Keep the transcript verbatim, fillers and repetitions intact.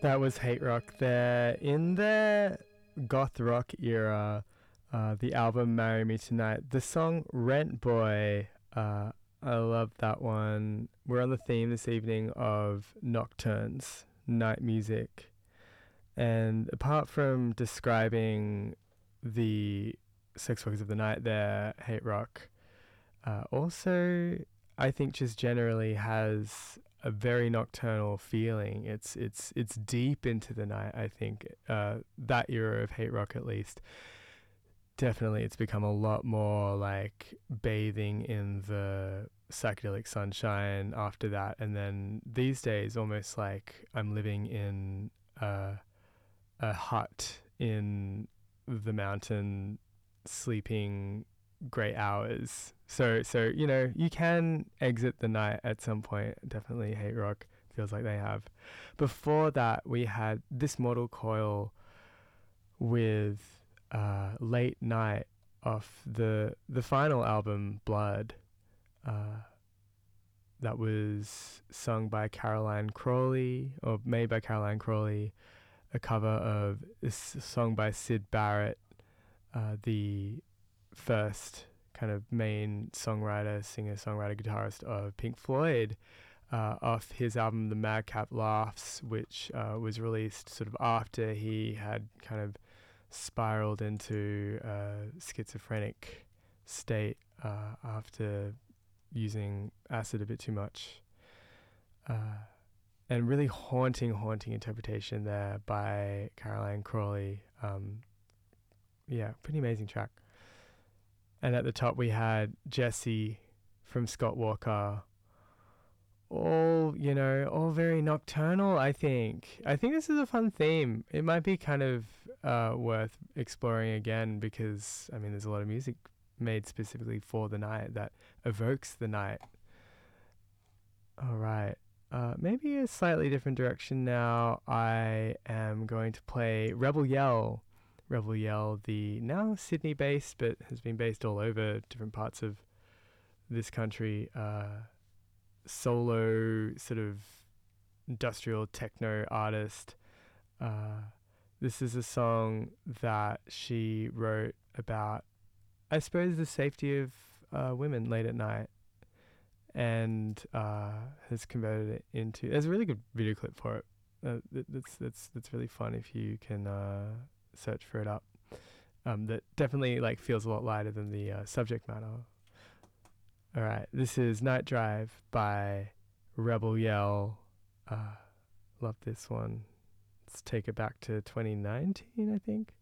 That was Hate Rock. They're in their goth rock era. Uh, the album Marry Me Tonight. The song Rent Boy. Uh, I love that one. We're on the theme this evening of nocturnes, night music. And apart from describing the sex workers of the night there, Hate Rock, uh, also I think just generally has a very nocturnal feeling. It's it's it's deep into the night, I think. Uh, that era of Hate Rock, at least. Definitely it's become a lot more like bathing in the psychedelic sunshine after that. And then these days, almost like I'm living in a, a hut in the mountain, sleeping great hours. So, so you know, you can exit the night at some point. Definitely Hate Rock feels like they have. Before that, we had This Mortal Coil with uh, Late Night off the the final album, Blood. Uh, that was sung by Caroline Crawley, or made by Caroline Crawley, a cover of this song by Syd Barrett, uh, the first kind of main songwriter, singer, songwriter, guitarist of Pink Floyd, uh, off his album The Madcap Laughs, which uh, was released sort of after he had kind of spiraled into a schizophrenic state uh, after using acid a bit too much. Uh, and really haunting, haunting interpretation there by Caroline Crawley. Um, yeah, pretty amazing track. And at the top we had Jesse from Scott Walker. All, you know, all very nocturnal, I think. I think this is a fun theme. It might be kind of uh, worth exploring again because, I mean, there's a lot of music made specifically for the night that evokes the night. All right. Uh, maybe a slightly different direction now. I am going to play Rebel Yell. Rebel Yell, the now Sydney-based, but has been based all over different parts of this country, uh, solo sort of industrial techno artist. Uh, this is a song that she wrote about, I suppose, the safety of uh, women late at night, and uh, has converted it into. There's a really good video clip for it. Uh, th- that's that's that's really fun if you can uh, search for it up. Um, that definitely like feels a lot lighter than the uh, subject matter. All right, this is Night Drive by Rebel Yell. Uh, love this one. Let's take it back to twenty nineteen, I think.